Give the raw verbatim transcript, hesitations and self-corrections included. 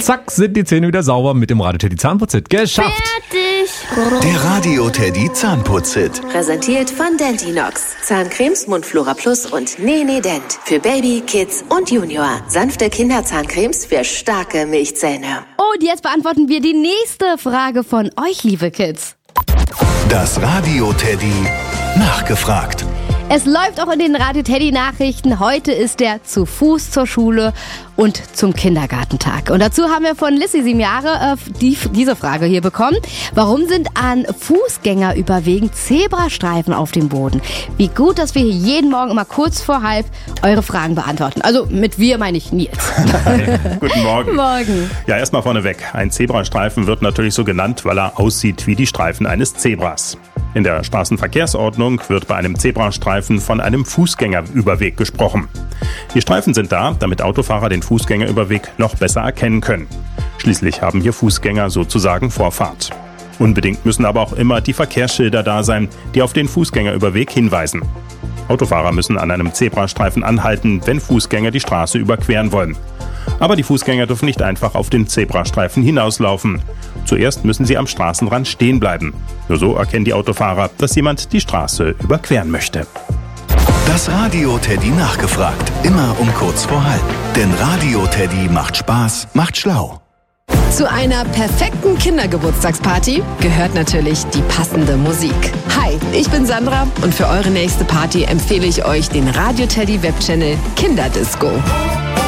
Zack, sind die Zähne wieder sauber mit dem Radio Teddy Zahnputz-Hit. Geschafft! Fertig! Der Radio Teddy Zahnputz-Hit. Präsentiert von Dentinox. Zahncremes, Mundflora Plus und Nene Dent. Für Baby, Kids und Junior. Sanfte Kinderzahncremes für starke Milchzähne. Und jetzt beantworten wir die nächste Frage von euch, liebe Kids. Das Radio Teddy nachgefragt. Es läuft auch in den Radio Teddy Nachrichten. Heute ist der zu Fuß zur Schule und zum Kindergartentag. Und dazu haben wir von Lissy, sieben Jahre, äh, die, diese Frage hier bekommen. Warum sind an Fußgängerüberwegen Zebrastreifen auf dem Boden? Wie gut, dass wir hier jeden Morgen immer kurz vor halb eure Fragen beantworten. Also mit wir meine ich Nils. Hi. Guten Morgen. Morgen. Ja, erstmal vorneweg. Ein Zebrastreifen wird natürlich so genannt, weil er aussieht wie die Streifen eines Zebras. In der Straßenverkehrsordnung wird bei einem Zebrastreifen von einem Fußgängerüberweg gesprochen. Die Streifen sind da, damit Autofahrer den Fußgängerüberweg noch besser erkennen können. Schließlich haben hier Fußgänger sozusagen Vorfahrt. Unbedingt müssen aber auch immer die Verkehrsschilder da sein, die auf den Fußgängerüberweg hinweisen. Autofahrer müssen an einem Zebrastreifen anhalten, wenn Fußgänger die Straße überqueren wollen. Aber die Fußgänger dürfen nicht einfach auf den Zebrastreifen hinauslaufen. Zuerst müssen sie am Straßenrand stehen bleiben. Nur so erkennen die Autofahrer, dass jemand die Straße überqueren möchte. Das Radio Teddy nachgefragt. Immer um kurz vor halb. Denn Radio Teddy macht Spaß, macht schlau. Zu einer perfekten Kindergeburtstagsparty gehört natürlich die passende Musik. Hi, ich bin Sandra und für eure nächste Party empfehle ich euch den Radio Teddy Webchannel Kinderdisco.